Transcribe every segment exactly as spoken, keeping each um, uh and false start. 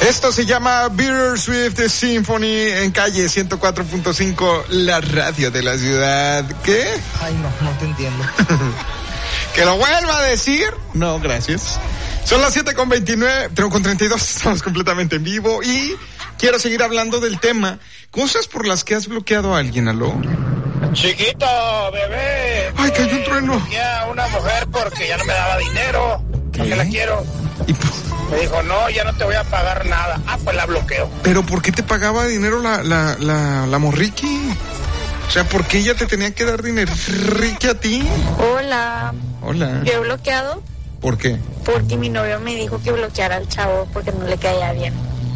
Esto se llama Bittersweet Symphony en Calle ciento cuatro punto cinco, la radio de la ciudad. ¿Qué? Ay, no, no te entiendo. ¿Que lo vuelva a decir? No, gracias. Son las siete con veintinueve, tengo con treinta y dos, estamos completamente en vivo y quiero seguir hablando del tema. Cosas por las que has bloqueado a alguien, ¿aló? Chiquito, bebé. Ay, cayó un trueno. Bloqueé a una mujer porque ya no me daba dinero. ¿Qué? Porque la quiero. ¿Y pues? Me dijo, no, ya no te voy a pagar nada. Ah, pues la bloqueo. ¿Pero por qué te pagaba dinero la, la, la, la morriqui? O sea, ¿por qué ella te tenía que dar dinero riqui a ti? Hola. Hola. ¿Yo he bloqueado? ¿Por qué? Porque mi novio me dijo que bloqueara al chavo porque no le caía bien.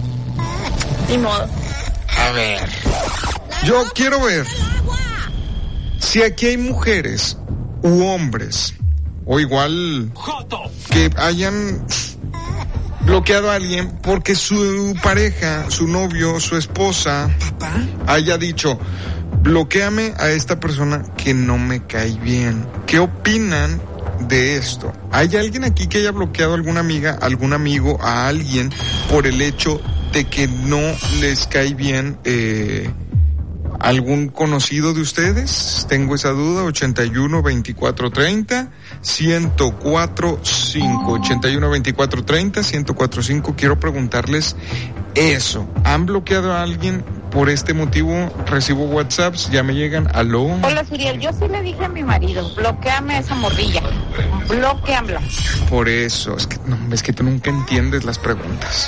Ni modo. A ver. Yo quiero ver si aquí hay mujeres u hombres, o igual que hayan bloqueado a alguien porque su pareja, su novio, su esposa haya dicho, bloquéame a esta persona que no me cae bien. ¿Qué opinan de esto? ¿Hay alguien aquí que haya bloqueado a alguna amiga, algún amigo, a alguien por el hecho de que no les cae bien eh, algún conocido de ustedes? Tengo esa duda. Ochenta y uno, veinticuatro, treinta, ciento cuatro, cinco. Ochenta y uno, veinticuatro, treinta, ciento cuatro, cinco. Quiero preguntarles eso. ¿Han bloqueado a alguien por este motivo? Recibo WhatsApps, ya me llegan. ¿Aló? Hola, Suriel, yo sí le dije a mi marido, bloqueame a esa morrilla, bloqueamla. Por eso, es que, no, es que tú nunca entiendes las preguntas.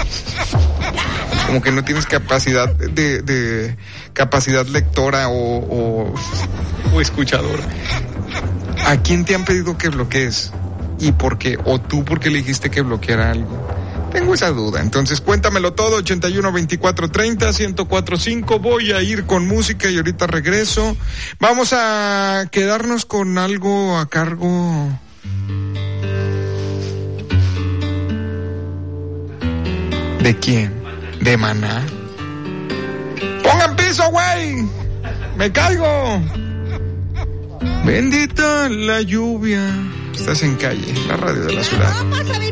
Como que no tienes capacidad de, de capacidad lectora o, o, o escuchadora. ¿A quién te han pedido que bloquees? ¿Y por qué? ¿O tú por qué le dijiste que bloqueara algo? Tengo esa duda. Entonces cuéntamelo todo. Ochenta y uno, veinticuatro, treinta, ciento cuatro, cinco. Voy a ir con música y ahorita regreso. Vamos a quedarnos con algo a cargo. ¿De quién? ¿De Maná? ¡Pongan piso, güey! ¡Me caigo! Bendita la lluvia. Estás en Calle, la radio de la ciudad.